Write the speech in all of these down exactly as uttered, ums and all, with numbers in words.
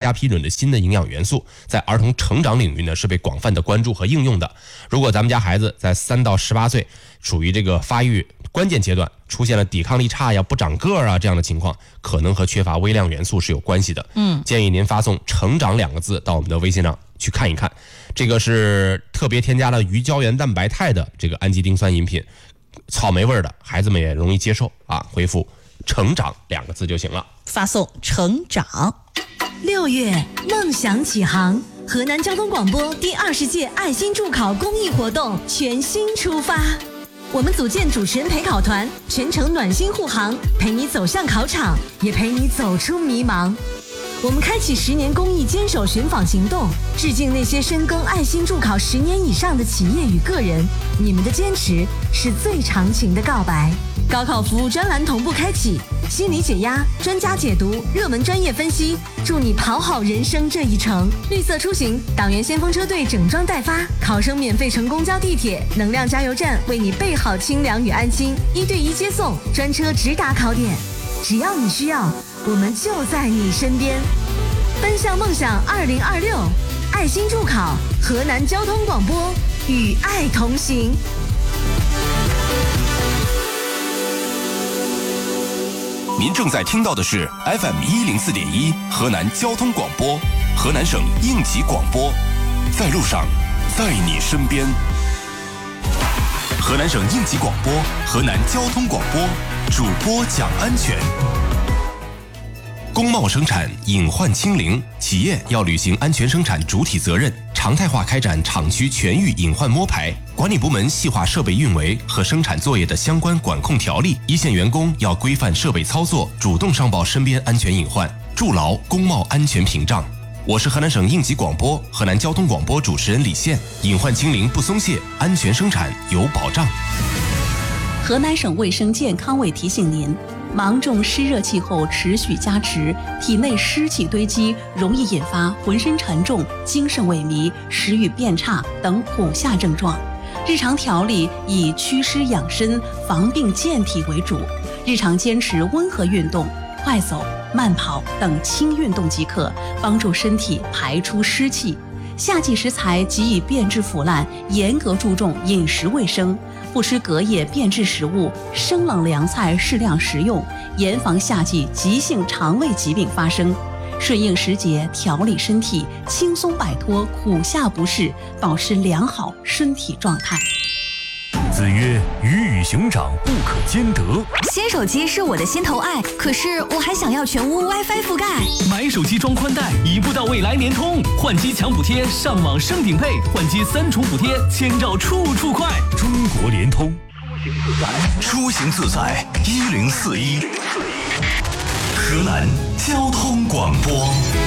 家批准的新的营养元素，在儿童成长领域呢是被广泛的关注和应用的。如果咱们家孩子在三到十八岁属于这个发育关键阶段，出现了抵抗力差呀、不长个儿啊这样的情况，可能和缺乏微量元素是有关系的。嗯，建议您发送成长两个字到我们的微信上去看一看。这个是特别添加了鱼胶原蛋白肽的这个氨基丁酸饮品，草莓味的，孩子们也容易接受啊。回复成长两个字就行了， 发送成长。 六月梦想起航，河南交通广播第二十届爱心助考公益活动全新出发。我们组建主持人陪考团，全程暖心护航，陪你走向考场，也陪你走出迷茫。我们开启十年公益坚守寻访行动，致敬那些深耕爱心助考十年以上的企业与个人，你们的坚持是最长情的告白。高考服务专栏同步开启，心理解压、专家解读、热门专业分析，祝你跑好人生这一程。绿色出行，党员先锋车队整装待发，考生免费乘公交地铁，能量加油站为你备好清凉与安心，一对一接送，专车直达考点，只要你需要，我们就在你身边。奔向梦想二零二六，爱心助考，河南交通广播与爱同行。 您正在听到的是 F M 一零四点一河南交通广播，河南省应急广播，在路上，在你身边。河南省应急广播，河南交通广播，主播讲安全。工贸生产隐患清零，企业要履行安全生产主体责任，常态化开展厂区全域隐患摸排，管理部门细化设备运维和生产作业的相关管控条例，一线员工要规范设备操作，主动上报身边安全隐患，筑牢工贸安全屏障。我是河南省应急广播、河南交通广播主持人李现，隐患清零不松懈，安全生产有保障。 河南省卫生健康委提醒您，芒种湿热气候持续加持，体内湿气堆积，容易引发浑身沉重、精神萎靡、食欲变差等苦下症状。日常调理以祛湿养生、防病健体为主，日常坚持温和运动，快走、慢跑等轻运动即可，帮助身体排出湿气。夏季食材极易变质腐烂，严格注重饮食卫生，不吃隔夜变质食物，生冷凉菜适量食用，严防夏季急性肠胃疾病发生。顺应时节，调理身体，轻松摆脱苦夏不适，保持良好身体状态。 子曰：鱼与熊掌不可兼得。 新手机是我的心头爱，可是我还想要全屋 WiFi 覆盖。 买手机装宽带，一步到位来联通，换机抢补贴，上网升顶配，换机三重补贴，千兆处处快。 中国联通， 出行自在一零四一，河南交通广播。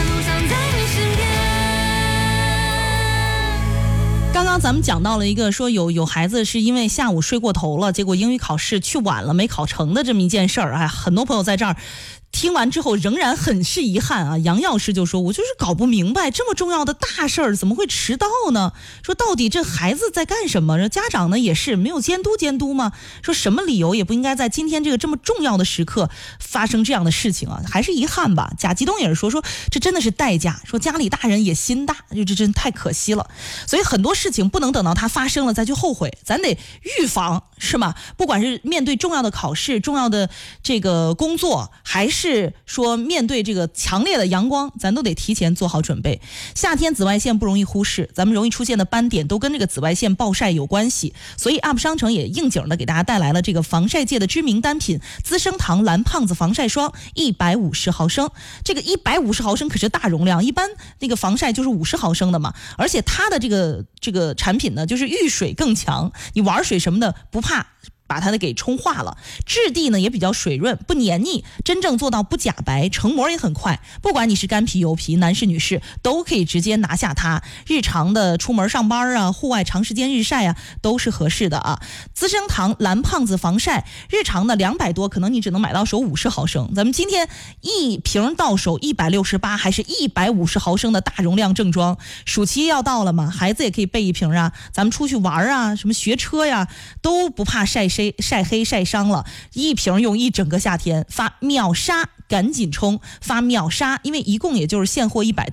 刚刚咱们讲到了一个说有有孩子是因为下午睡过头了，结果英语考试去晚了没考成的这么一件事儿。哎，很多朋友在这儿听完之后仍然很是遗憾啊。杨药师就说，我就是搞不明白，这么重要的大事儿怎么会迟到呢？说到底这孩子在干什么？家长呢也是没有监督监督吗？说什么理由也不应该在今天这个这么重要的时刻发生这样的事情啊，还是遗憾吧。贾吉东也是说说这真的是代价，说家里大人也心大，就这真太可惜了。所以很多事情不能等到它发生了再去后悔，咱得预防，是吗？不管是面对重要的考试、重要的这个工作，还是说面对这个强烈的阳光，咱都得提前做好准备。夏天紫外线不容易忽视，咱们容易出现的斑点都跟这个紫外线暴晒有关系，所以 U P 商城也应景的给大家带来了这个防晒界的知名单品资生堂蓝胖子防晒霜一百五十毫升。这个一百五十毫升可是大容量，一般那个防晒就是五十毫升的嘛，而且它的这个这个产品呢，就是遇水更强，你玩水什么的不怕把它的给冲化了，质地呢也比较水润，不黏腻，真正做到不假白，成膜也很快。不管你是干皮油皮，男士女士都可以直接拿下它，日常的出门上班啊，户外长时间日晒啊，都是合适的啊。资生堂蓝胖子防晒，日常的两百多，可能你只能买到手五十毫升，咱们今天一瓶到手一百六十八，还是一百五十毫升的大容量正装。暑期要到了嘛，孩子也可以备一瓶啊，咱们出去玩啊，什么学车呀，都不怕晒晒晒黑晒伤了，一瓶用一整个夏天，发秒杀，赶紧冲，发秒杀，因为一共也就是现货一百